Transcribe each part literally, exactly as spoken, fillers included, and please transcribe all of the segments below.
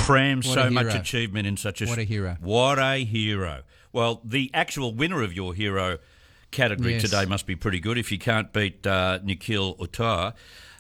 crams What so a much hero. achievement in such a... What a hero. What a hero. Well, the actual winner of your hero category Yes. today must be pretty good if you can't beat uh, Nikhil Uttar.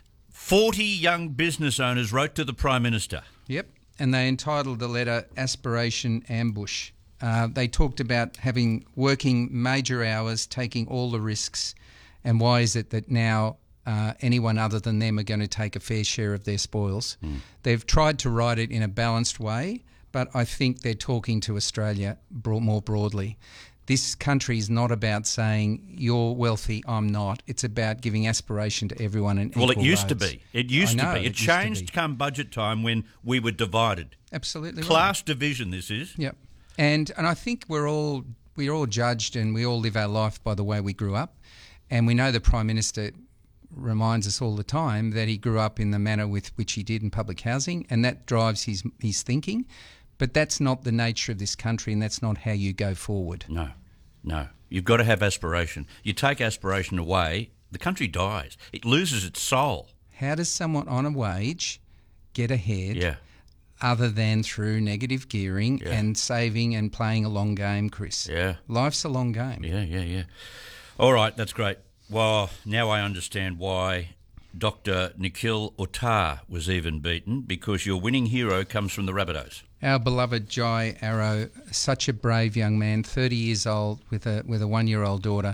forty young business owners wrote to the Prime Minister. Yep, and they entitled the letter Aspiration Ambush. Uh, they talked about having working major hours, taking all the risks, and why is it that now uh, anyone other than them are going to take a fair share of their spoils. Mm. They've tried to write it in a balanced way, but I think they're talking to Australia more broadly. This country is not about saying you're wealthy, I'm not. It's about giving aspiration to everyone and equal Well, it used roads. to be. It used I know, to be. It, it used changed to be. come budget time when we were divided. Absolutely Class right. division, this is. Yep. And and I think we're all we're all judged and we all live our life by the way we grew up. And we know the Prime Minister reminds us all the time that he grew up in the manner with which he did in public housing, and that drives his his thinking. But that's not the nature of this country, and that's not how you go forward. No, no. You've got to have aspiration. You take aspiration away, the country dies. It loses its soul. How does someone on a wage get ahead Yeah. other than through negative gearing Yeah. and saving and playing a long game, Chris? Yeah. Life's a long game. Yeah, yeah, yeah. All right, that's great. Well, now I understand why Doctor Nikhil Uttar was even beaten, because your winning hero comes from the Rabbitohs. Our beloved Jai Arrow, such a brave young man, thirty years old with a with a one-year-old daughter,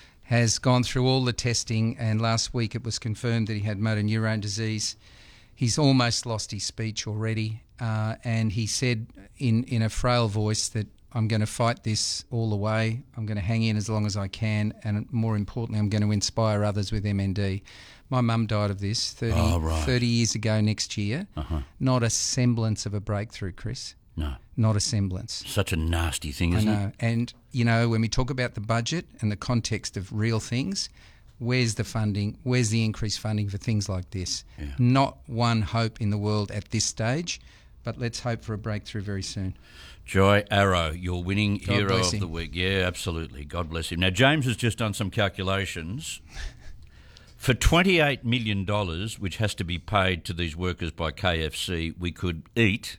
has gone through all the testing, and last week it was confirmed that he had motor neurone disease. He's almost lost his speech already, uh, and he said in, in a frail voice that I'm going to fight this all the way, I'm going to hang in as long as I can, and more importantly, I'm going to inspire others with M N D. My mum died of this thirty, Oh, right. thirty years ago next year. Uh-huh. Not a semblance of a breakthrough, Chris. No. Not a semblance. Such a nasty thing, I isn't know. it? And, you know, when we talk about the budget and the context of real things, where's the funding? Where's the increased funding for things like this? Yeah. Not one hope in the world at this stage, but let's hope for a breakthrough very soon. Jai Arrow, your winning God hero bless of him. the week. Yeah, absolutely. God bless him. Now, James has just done some calculations. For twenty-eight million dollars, which has to be paid to these workers by K F C, we could eat,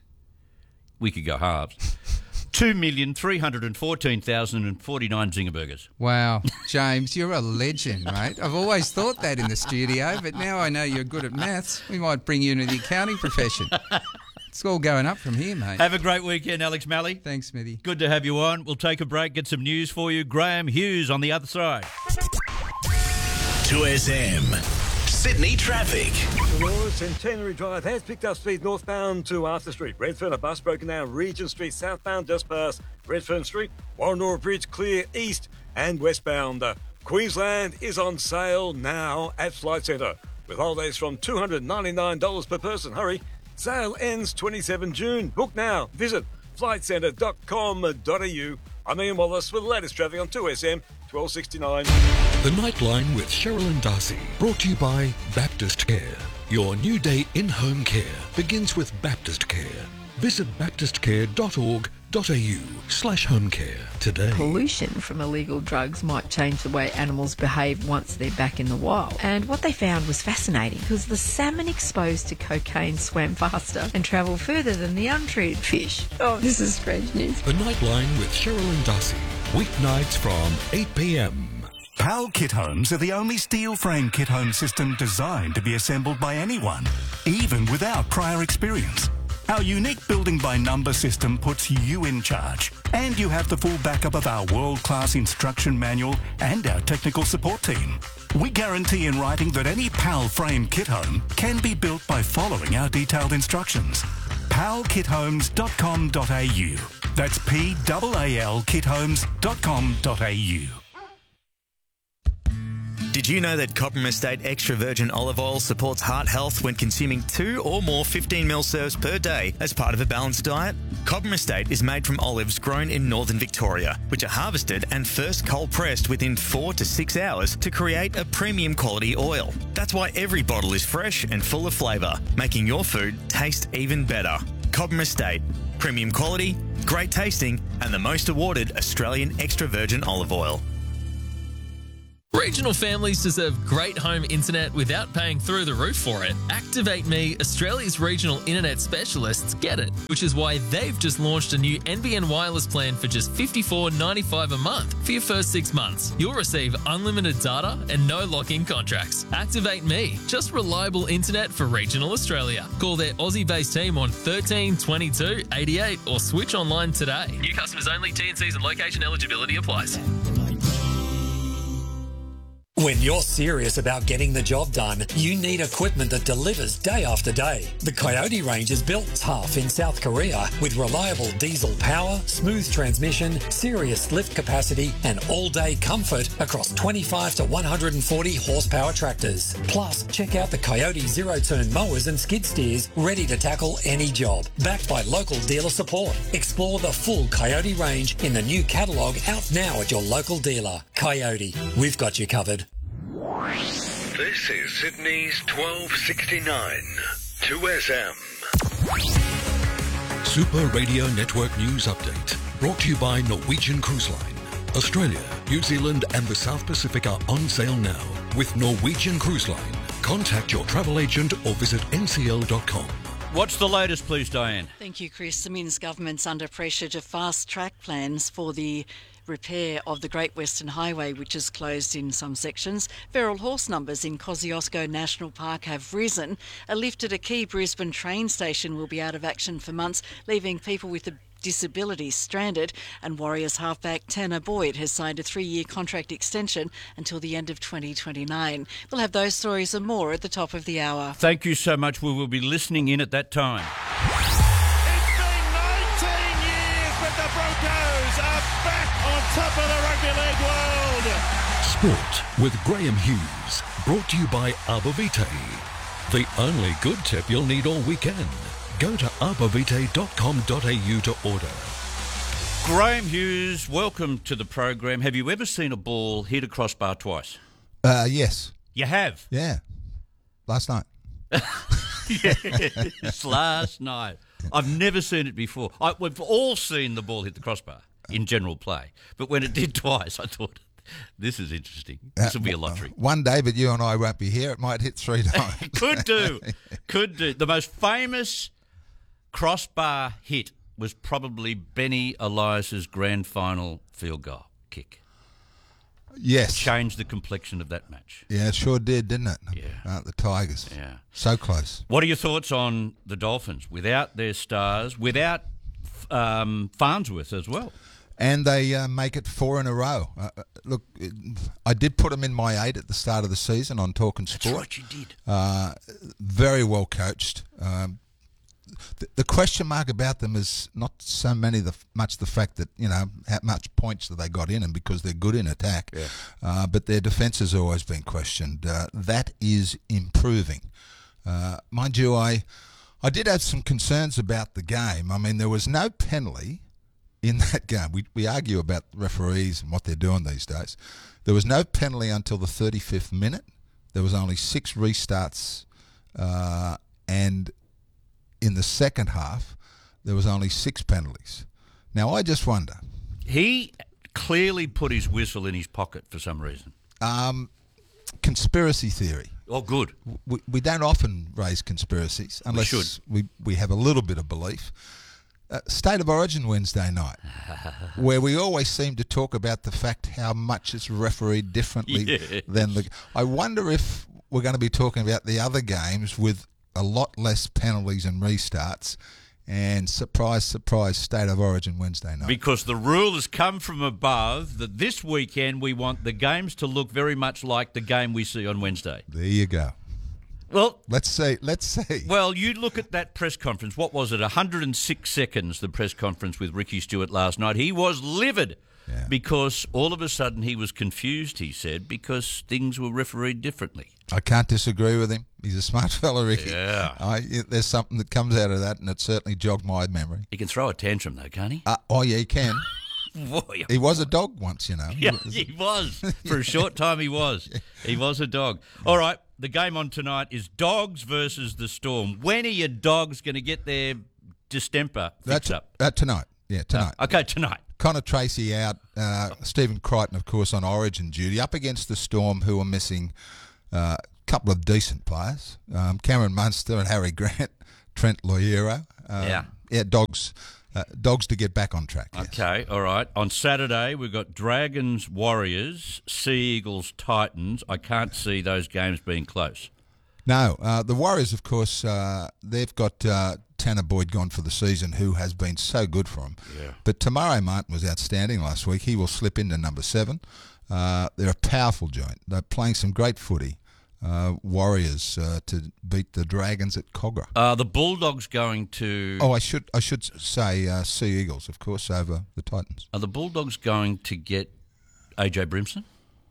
we could go halves, two million three hundred fourteen thousand forty-nine Zinger burgers. Wow. James, you're a legend, mate. I've always thought that in the studio, but now I know you're good at maths. We might bring you into the accounting profession. It's all going up from here, mate. Have a great weekend, Alex Malley. Thanks, Smithy. Good to have you on. We'll take a break, get some news for you. Graham Hughes on the other side. two S M. Sydney traffic. Aurora Centenary Drive has picked up speed northbound to Arthur Street. Redfern, a bus broken down Regent Street southbound just past Redfern Street. Warranora Bridge clear east and westbound. Uh, Queensland is on sale now at Flight Centre with holidays from two hundred ninety-nine dollars per person. Hurry. Sale ends twenty-seventh of June. Book now. Visit flight centre dot com dot a u. I'm Ian Wallace with the latest traffic on two S M twelve sixty-nine. The Nightline with Cheryl and Darcy, brought to you by Baptist Care. Your new day in-home care begins with Baptist Care. Visit baptist care dot org dot a u slash home care today. Pollution from illegal drugs might change the way animals behave once they're back in the wild. And what they found was fascinating because the salmon exposed to cocaine swam faster and travelled further than the untreated fish. Oh, this is strange news. The Nightline with Cheryl and Darcy, weeknights from eight p.m. PAL Kit Homes are the only steel frame kit home system designed to be assembled by anyone, even without prior experience. Our unique building by number system puts you in charge, and you have the full backup of our world-class instruction manual and our technical support team. We guarantee in writing that any PAL frame kit home can be built by following our detailed instructions. pal kit homes dot com dot a u. That's P A A L kit homes dot com dot a u. Did you know that Cobram Estate Extra Virgin Olive Oil supports heart health when consuming two or more fifteen mil serves per day as part of a balanced diet? Cobram Estate is made from olives grown in northern Victoria, which are harvested and first cold pressed within four to six hours to create a premium quality oil. That's why every bottle is fresh and full of flavour, making your food taste even better. Cobram Estate, premium quality, great tasting, and the most awarded Australian extra virgin olive oil. Regional families deserve great home internet without paying through the roof for it. Activate Me, Australia's regional internet specialists, get it, which is why they've just launched a new N B N wireless plan for just fifty-four dollars ninety-five a month for your first six months. You'll receive unlimited data and no lock-in contracts. Activate Me, just reliable internet for regional Australia. Call their Aussie-based team on thirteen twenty-two eighty-eight or switch online today. New customers only. T and Cs and location eligibility applies. When you're serious about getting the job done, you need equipment that delivers day after day. The Coyote range is built tough in South Korea with reliable diesel power, smooth transmission, serious lift capacity, and all-day comfort across twenty-five to one hundred forty horsepower tractors. Plus, check out the Coyote zero-turn mowers and skid steers ready to tackle any job. Backed by local dealer support. Explore the full Coyote range in the new catalogue out now at your local dealer. Coyote, we've got you covered. This is Sydney's twelve sixty-nine, two S M. Super Radio Network News Update, brought to you by Norwegian Cruise Line. Australia, New Zealand and the South Pacific are on sale now with Norwegian Cruise Line. Contact your travel agent or visit N C L dot com. What's the latest, please, Diane? Thank you, Chris. The Minns government's under pressure to fast-track plans for the repair of the Great Western Highway, which is closed in some sections. Feral horse numbers in Kosciuszko National Park have risen. A lift at a key Brisbane train station will be out of action for months, leaving people with a disabilities stranded, and Warriors halfback Tanner Boyd has signed a three-year contract extension until the end of twenty twenty-nine. We'll have those stories and more at the top of the hour. Thank you so much. We will be listening in at that time. It's been nineteen years, but the Broncos are back on top of the rugby league world. Sport with Graham Hughes, brought to you by Arbor Vitae. The only good tip you'll need all weekend. Go to arbor vitae dot com dot a u to order. Graham Hughes, welcome to the program. Have you ever seen a ball hit a crossbar twice? Uh, yes. You have? Yeah. Last night. Yes, last night. I've never seen it before. I, we've all seen the ball hit the crossbar in general play, but when it did twice, I thought, this is interesting. This will be a lottery. Uh, one day, but you and I won't be here. It might hit three times. Could do. Could do. The most famous crossbar hit was probably Benny Elias's grand final field goal kick. Yes. Changed the complexion of that match. Yeah, it sure did, didn't it? Yeah. Uh, the Tigers. Yeah. So close. What are your thoughts on the Dolphins without their stars, without um, Farnsworth as well? And they uh, make it four in a row. Uh, look, it, I did put them in my eight at the start of the season on Talking Sport. That's right, you did. Uh, very well coached. Um, the, the question mark about them is not so many the much the fact that, you know, how much points that they got in them because they're good in attack. Yeah. Uh, but their defence has always been questioned. Uh, that is improving. Uh, mind you, I, I did have some concerns about the game. I mean, there was no penalty in that game. We we argue about referees and what they're doing these days. There was no penalty until the thirty-fifth minute. There was only six restarts, uh, and in the second half, there was only six penalties. Now, I just wonder. He clearly put his whistle in his pocket for some reason. Um, conspiracy theory. Oh, good. We, we don't often raise conspiracies unless we, should. we, we have a little bit of belief. Uh, State of Origin Wednesday night, where we always seem to talk about the fact how much it's refereed differently yes. than the. I wonder if we're going to be talking about the other games with a lot less penalties and restarts, and surprise, surprise, State of Origin Wednesday night. Because the rule has come from above that this weekend we want the games to look very much like the game we see on Wednesday. There you go. Well, let's see. Let's see. Well, you look at that press conference. What was it? one hundred six seconds, the press conference with Ricky Stewart last night. He was livid yeah. because all of a sudden he was confused, he said, because things were refereed differently. I can't disagree with him. He's a smart fella, Ricky. Yeah. I, there's something that comes out of that, and it certainly jogged my memory. He can throw a tantrum, though, can't he? Uh, oh, yeah, he can. Boy, he was a dog once, you know. Yeah, he was. For a short time, he was. He was a dog. All right, the game on tonight is Dogs versus the Storm. When are your Dogs going to get their distemper fixed That's, up? Uh, tonight. Yeah, tonight. Uh, okay, tonight. Connor Tracy out. Uh, Stephen Crichton, of course, on Origin duty, up against the Storm, who are missing uh, a couple of decent players. Um, Cameron Munster and Harry Grant, Trent Loiero. Um, Yeah. Yeah, dogs uh, dogs to get back on track. Yes. Okay, all right. On Saturday, we've got Dragons, Warriors, Sea Eagles, Titans. I can't see those games being close. No, uh, the Warriors, of course, uh, they've got uh, Tanner Boyd gone for the season, who has been so good for them. Yeah. But Tamare Martin was outstanding last week. He will slip into number seven. Uh, they're a powerful joint. They're playing some great footy. Uh, Warriors uh, to beat the Dragons at Cogra. Uh, the Bulldogs going to... Oh, I should I should say uh, Sea Eagles, of course, over the Titans. Are the Bulldogs going to get A J Brimson?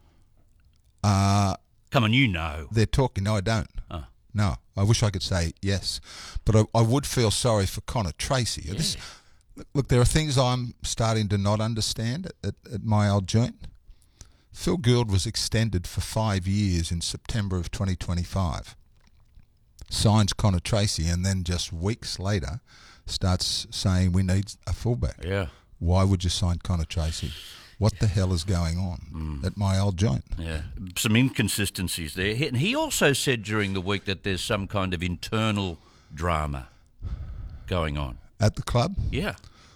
Uh, Come on, you know. They're talking. No, I don't. Oh. No, I wish I could say yes, but I, I would feel sorry for Connor Tracy. Yeah. This, look, there are things I'm starting to not understand at, at, at my old joint. Phil Gould was extended for five years in September of twenty twenty-five. Signs Connor Tracy, and then just weeks later starts saying we need a fullback. Yeah. Why would you sign Connor Tracy? What the hell is going on Mm. at my old joint? Yeah, some inconsistencies there. And he also said during the week that there's some kind of internal drama going on. At the club? Yeah.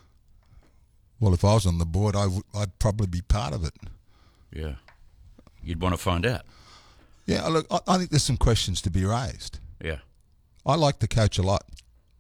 Well, if I was on the board, I w- I'd probably be part of it. Yeah. You'd want to find out. Yeah, look, I, I think there's some questions to be raised. Yeah. I like the coach a lot.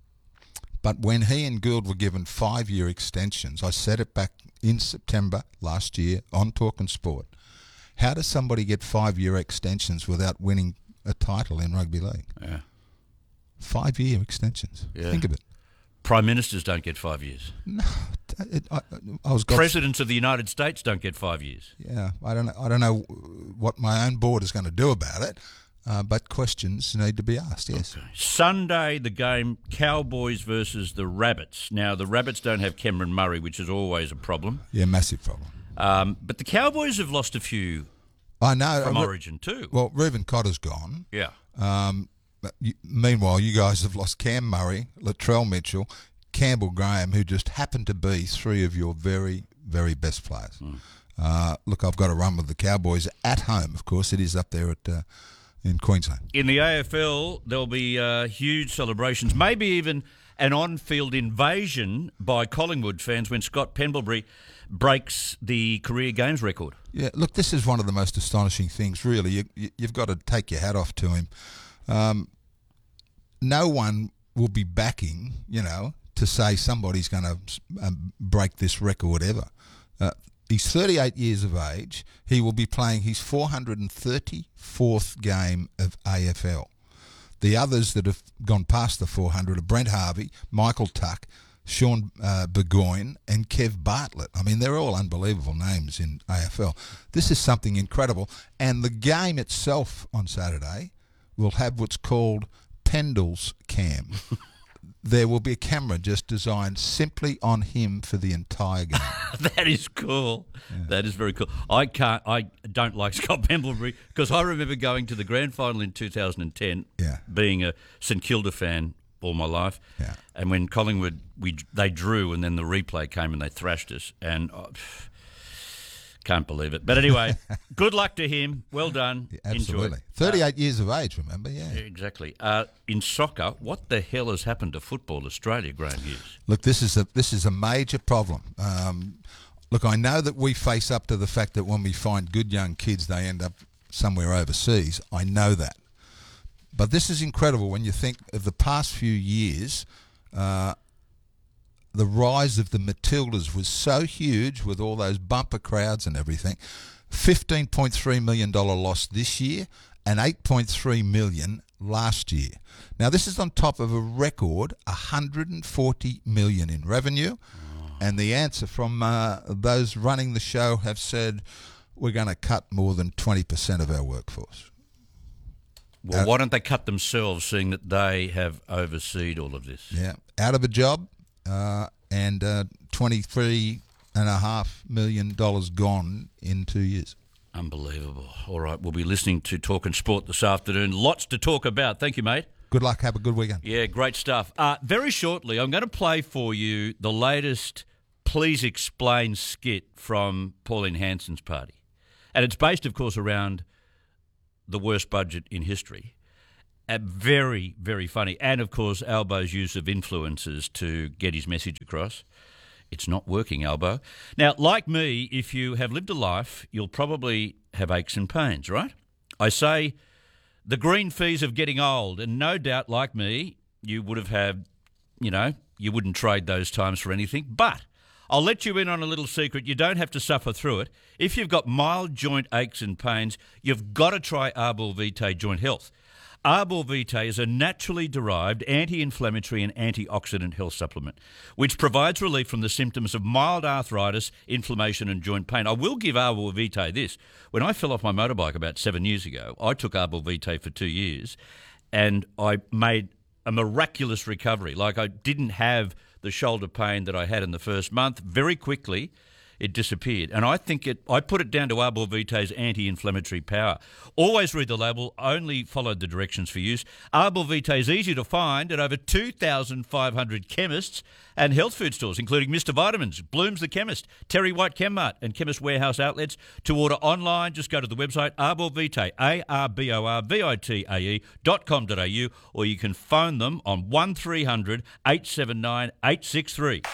But when he and Gould were given five-year extensions, I said it back in September last year on Talkin' Sport. How does somebody get five-year extensions without winning a title in rugby league? Yeah. Five-year extensions. Yeah. Think of it. Prime ministers don't get five years. No, it, I, I was got Presidents of the United States don't get five years. Yeah, I don't know. I don't know what my own board is going to do about it, uh, but questions need to be asked. Yes. Okay. Sunday, the game Cowboys versus the Rabbits. Now, the Rabbits don't have Cameron Murray, which is always a problem. Yeah, massive problem. Um, but the Cowboys have lost a few. I know from uh, Origin too. Well, Reuben Cotter's gone. Yeah. Um, but you, meanwhile, you guys have lost Cam Murray, Latrell Mitchell, Campbell Graham, who just happened to be three of your very, very best players. Mm. Uh, look, I've got to run with the Cowboys at home. Of course, it is up there at uh, in Queensland. In the A F L, there'll be uh, huge celebrations, maybe even an on-field invasion by Collingwood fans when Scott Pendlebury breaks the career games record. Yeah, look, this is one of the most astonishing things, really. You, you, you've got to take your hat off to him. Um, no one will be backing, you know, to say somebody's going to um, break this record ever. Uh, he's thirty-eight years of age. He will be playing his four hundred thirty-fourth game of A F L. The others that have gone past the four hundred are Brent Harvey, Michael Tuck, Sean uh, Burgoyne and Kev Bartlett. I mean, they're all unbelievable names in A F L. This is something incredible. And the game itself on Saturday will have what's called Pendle's Cam. There will be a camera just designed simply on him for the entire game. That is cool. Yeah. That is very cool. I can't. I don't like Scott Pendlebury because I remember going to the grand final in two thousand ten. Yeah. Being a St Kilda fan all my life. Yeah. And when Collingwood we they drew and then the replay came and they thrashed us and. Oh, pff, can't believe it. But anyway, good luck to him. Well done. Yeah, absolutely. Enjoy. thirty-eight uh, years of age, remember? Yeah. Exactly. Uh, in soccer, what the hell has happened to Football Australia, Graham Hughes? Look, this is a this is a major problem. Um, look, I know that we face up to the fact that when we find good young kids, they end up somewhere overseas. I know that. But this is incredible when you think of the past few years. Uh, The rise of the Matildas was so huge with all those bumper crowds and everything. fifteen point three million dollars loss this year and eight point three million dollars last year. Now, this is on top of a record one hundred forty million dollars in revenue. Oh. And the answer from uh, those running the show have said, we're going to cut more than twenty percent of our workforce. Well, uh, why don't they cut themselves, seeing that they have overseen all of this? Yeah, out of a job. Uh, and uh, twenty-three and a half million dollars gone in two years. Unbelievable. All right, we'll be listening to Talkin' Sport this afternoon. Lots to talk about. Thank you, mate. Good luck. Have a good weekend. Yeah, great stuff. Uh, very shortly, I'm going to play for you the latest Please Explain skit from Pauline Hanson's party. And it's based, of course, around the worst budget in history. Uh, very, very funny. And, of course, Albo's use of influencers to get his message across. It's not working, Albo. Now, like me, if you have lived a life, you'll probably have aches and pains, right? I say the green fees of getting old, and no doubt, like me, you would have had, you know, you wouldn't trade those times for anything. But I'll let you in on a little secret. You don't have to suffer through it. If you've got mild joint aches and pains, you've got to try Arbor Vitae Joint Health. Arbor Vitae is a naturally derived anti-inflammatory and antioxidant health supplement, which provides relief from the symptoms of mild arthritis, inflammation and joint pain. I will give Arbor Vitae this. When I fell off my motorbike about seven years ago, I took Arbor Vitae for two years and I made a miraculous recovery. Like, I didn't have the shoulder pain that I had in the first month. Very quickly, it disappeared. And I think it. I put it down to Arbor Vitae's anti-inflammatory power. Always read the label, only follow the directions for use. Arbor Vitae is easy to find at over two thousand five hundred chemists and health food stores, including Mister Vitamins, Bloom's the Chemist, Terry White Chemmart and Chemist Warehouse outlets. To order online, just go to the website Arbor Vitae, A R B O R V I T A E dot com dot A U, or you can phone them on one three hundred eight seven nine eight six three.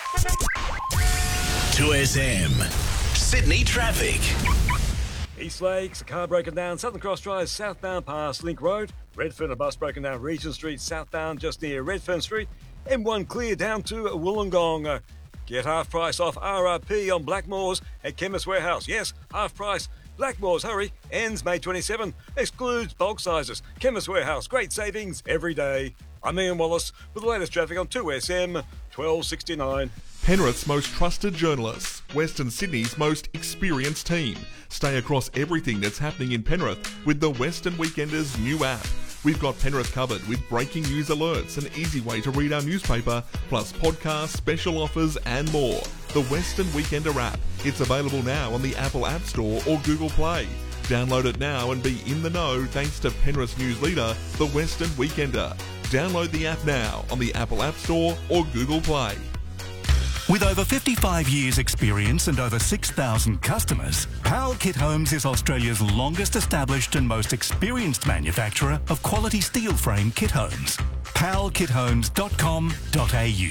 two S M. Sydney traffic. East Lakes, a car broken down Southern Cross Drive southbound past Link Road. Redfern, a bus broken down Regent Street southbound just near Redfern Street. M one clear down to Wollongong. Uh, get half price off R R P on Blackmores at Chemist Warehouse. Yes, half price. Blackmores, hurry. Ends May twenty-seventh. Excludes bulk sizes. Chemist Warehouse, great savings every day. I'm Ian Wallace with the latest traffic on two S M twelve sixty-nine. Penrith's most trusted journalists, Western Sydney's most experienced team. Stay across everything that's happening in Penrith with the Western Weekenders new app. We've got Penrith covered with breaking news alerts, an easy way to read our newspaper, plus podcasts, special offers and more. The Western Weekender app. It's available now on the Apple App Store or Google Play. Download it now and be in the know thanks to Penrith's news leader, the Western Weekender. Download the app now on the Apple App Store or Google Play. With over fifty-five years experience and over six thousand customers, Powell Kit Homes is Australia's longest established and most experienced manufacturer of quality steel frame kit homes. powell kit homes dot com dot A U.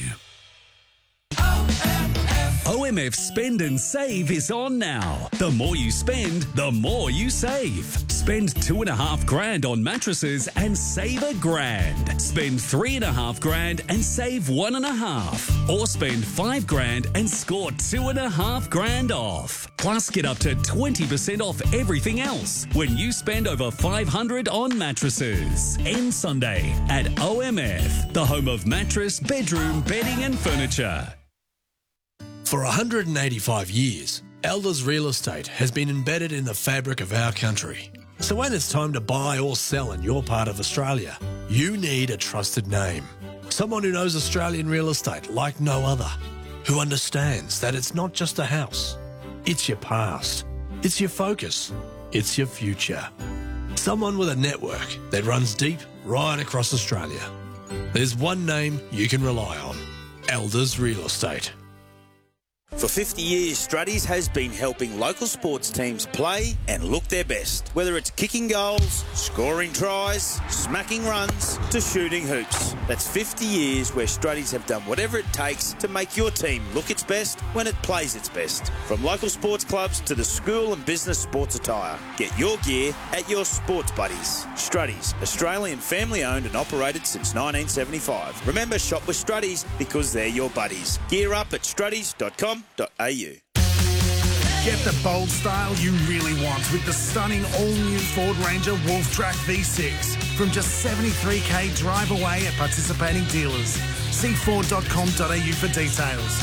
O M F Spend and Save is on now. The more you spend, the more you save. Spend two and a half grand on mattresses and save a grand. Spend three and a half grand and save one and a half. Or spend five grand and score two and a half grand off. Plus, get up to twenty percent off everything else when you spend over five hundred on mattresses. End Sunday at O M F, the home of mattress, bedroom, bedding and furniture. For one hundred eighty-five years, Elders Real Estate has been embedded in the fabric of our country. So when it's time to buy or sell in your part of Australia, you need a trusted name. Someone who knows Australian real estate like no other. Who understands that it's not just a house. It's your past. It's your focus. It's your future. Someone with a network that runs deep right across Australia. There's one name you can rely on. Elders Real Estate. For fifty years, Struddies has been helping local sports teams play and look their best. Whether it's kicking goals, scoring tries, smacking runs, to shooting hoops. That's fifty years where Struddies have done whatever it takes to make your team look its best when it plays its best. From local sports clubs to the school and business sports attire. Get your gear at your sports buddies. Struddies, Australian family owned and operated since nineteen seventy-five. Remember, shop with Struddies because they're your buddies. Gear up at struddies dot com dot A U. Get the bold style you really want with the stunning all-new Ford Ranger Wolf Track V six from just seventy-three k drive away at participating dealers. See ford dot com dot A U for details.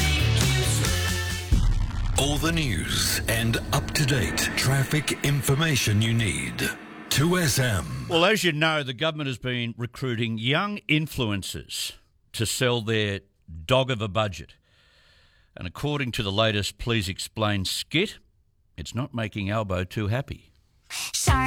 All the news and up-to-date traffic information you need. two S M. Well, as you know, the government has been recruiting young influencers to sell their dog of a budget. And according to the latest Please Explain skit, it's not making Albo too happy. Shark